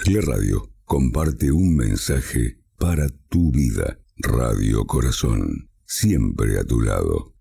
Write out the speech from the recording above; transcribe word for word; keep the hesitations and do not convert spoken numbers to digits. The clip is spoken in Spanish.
La radio comparte un mensaje para tu vida. Radio Corazón, siempre a tu lado.